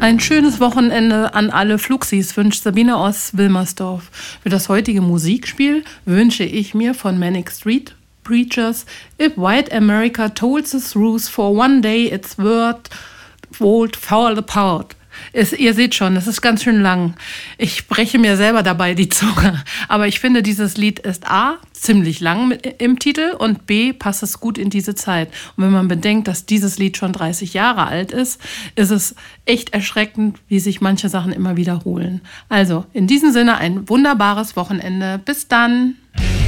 Ein schönes Wochenende an alle Fluxis wünscht Sabine aus Wilmersdorf. Für das heutige Musikspiel wünsche ich mir von Manic Street Preachers If White America told the truth for one day its word would fall apart. Ihr seht schon, das ist ganz schön lang. Ich breche mir selber dabei die Zunge. Aber ich finde, dieses Lied ist A, ziemlich lang im Titel und B, passt es gut in diese Zeit. Und wenn man bedenkt, dass dieses Lied schon 30 Jahre alt ist es echt erschreckend, wie sich manche Sachen immer wiederholen. Also, in diesem Sinne ein wunderbares Wochenende. Bis dann!